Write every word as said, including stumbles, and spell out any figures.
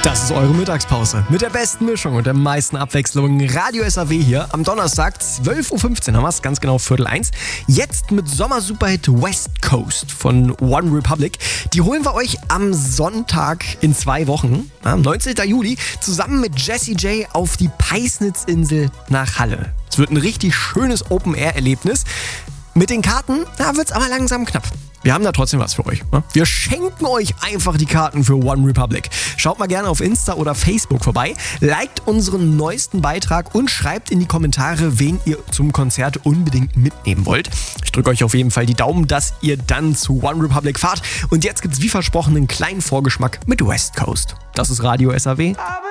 Das ist eure Mittagspause mit der besten Mischung und der meisten Abwechslung. Radio S A W hier am Donnerstag, zwölf Uhr fünfzehn haben wir es, ganz genau Viertel eins. Jetzt mit Sommersuperhit West Coast von One Republic. Die holen wir euch am Sonntag in zwei Wochen, am neunzehnten Juli, zusammen mit Jessie J auf die Peisnitzinsel nach Halle. Es wird ein richtig schönes Open-Air-Erlebnis. Mit den Karten, da wird's aber langsam knapp. Wir haben da trotzdem was für euch. Ne? Wir schenken euch einfach die Karten für One Republic. Schaut mal gerne auf Insta oder Facebook vorbei, liked unseren neuesten Beitrag und schreibt in die Kommentare, wen ihr zum Konzert unbedingt mitnehmen wollt. Ich drücke euch auf jeden Fall die Daumen, dass ihr dann zu One Republic fahrt. Und jetzt gibt's wie versprochen einen kleinen Vorgeschmack mit West Coast. Das ist Radio S A W.